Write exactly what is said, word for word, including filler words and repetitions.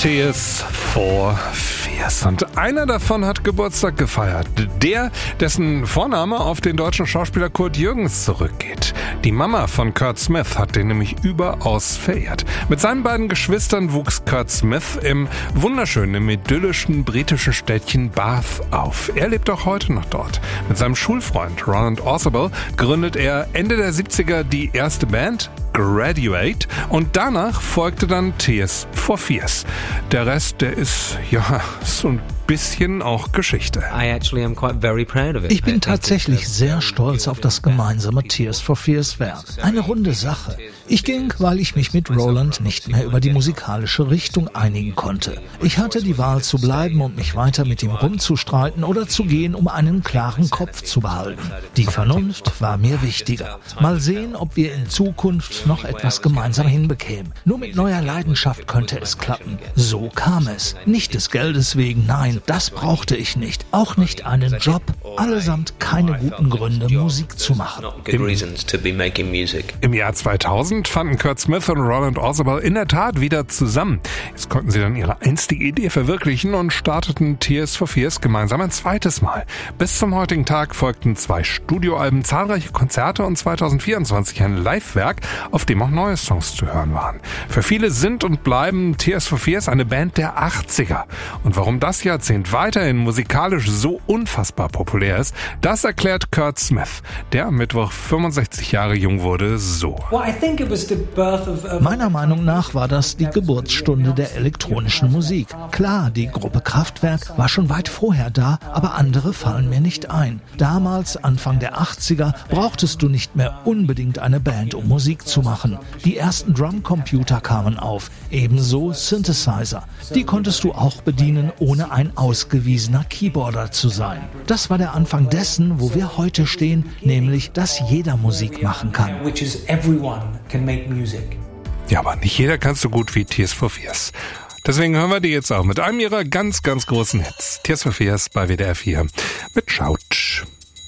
Tears for Fears. Und einer davon hat Geburtstag gefeiert. Der, dessen Vorname auf den deutschen Schauspieler Kurt Jürgens zurückgeht. Die Mama von Kurt Smith hat den nämlich überaus verehrt. Mit seinen beiden Geschwistern wuchs Kurt Smith im wunderschönen, im idyllischen britischen Städtchen Bath auf. Er lebt auch heute noch dort. Mit seinem Schulfreund Roland Orzabal gründet er Ende der siebziger die erste Band, Graduate, und danach folgte dann Tears for Fears. Der Rest, der ist, ja, so ein bisschen auch Geschichte. Ich bin tatsächlich sehr stolz auf das gemeinsame Tears for Fears Werk. Eine runde Sache. Ich ging, weil ich mich mit Roland nicht mehr über die musikalische Richtung einigen konnte. Ich hatte die Wahl zu bleiben und mich weiter mit ihm rumzustreiten oder zu gehen, um einen klaren Kopf zu behalten. Die Vernunft war mir wichtiger. Mal sehen, ob wir in Zukunft noch etwas gemeinsam hinbekämen. Nur mit neuer Leidenschaft könnte es klappen. So kam es. Nicht des Geldes wegen, nein, das brauchte ich nicht. Auch nicht einen Job. Allesamt keine guten Gründe, Musik zu machen. Im, Im Jahr zweitausend fanden Kurt Smith und Roland Orzabal in der Tat wieder zusammen. Jetzt konnten sie dann ihre einstige Idee verwirklichen und starteten Tears for Fears gemeinsam ein zweites Mal. Bis zum heutigen Tag folgten zwei Studioalben, zahlreiche Konzerte und zweitausendvierundzwanzig ein Live-Werk, auf dem auch neue Songs zu hören waren. Für viele sind und bleiben Tears for Fears eine Band der achtziger. Und warum das Jahrzehnt weiterhin musikalisch so unfassbar populär ist, das erklärt Kurt Smith, der am Mittwoch fünfundsechzig Jahre jung wurde, so. Meiner Meinung nach war das die Geburtsstunde der elektronischen Musik. Klar, die Gruppe Kraftwerk war schon weit vorher da, aber andere fallen mir nicht ein. Damals, Anfang der achtziger, brauchtest du nicht mehr unbedingt eine Band, um Musik zu machen. Die ersten Drumcomputer kamen auf, ebenso Synthesizer. Die konntest du auch bedienen, ohne ein ausgewiesener Keyboarder zu sein. Das war der Anfang dessen, wo wir heute stehen, nämlich, dass jeder Musik machen kann. Ja, aber nicht jeder kann so gut wie Tears for Fears. Deswegen hören wir die jetzt auch mit einem ihrer ganz, ganz großen Hits. Tears for Fears bei W D R vier mit Shout.